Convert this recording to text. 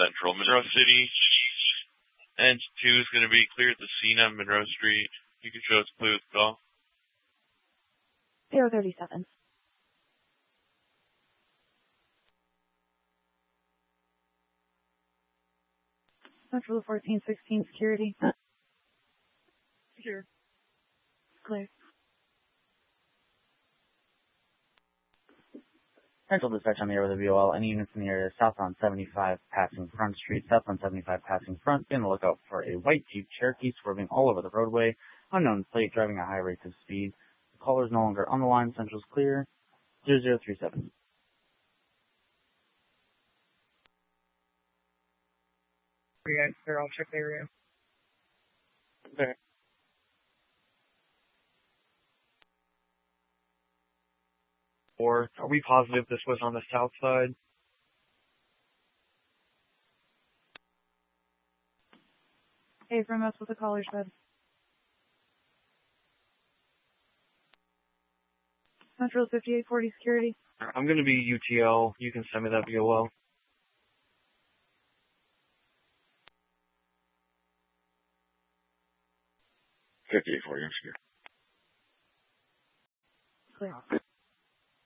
Central, Monroe City. And 2 is going to be clear at the scene on Monroe Street. You can show us clear with the call. 037. Central 1416 security. Secure. Clear. Central dispatch on the air with a VOL. Any units in the area south on 75 passing Front Street, south on 75 passing Front. Be on the lookout for a white Jeep Cherokee swerving all over the roadway. Unknown plate driving at high rates of speed. The caller is no longer on the line. Central's clear. 0037. Here, I'll check the area. Okay. Or are we positive this was on the south side? Hey, from us what the caller said. Central 5840 security. I'm going to be UTL. You can send me that VOL. $58.40, I'm sure. Clear.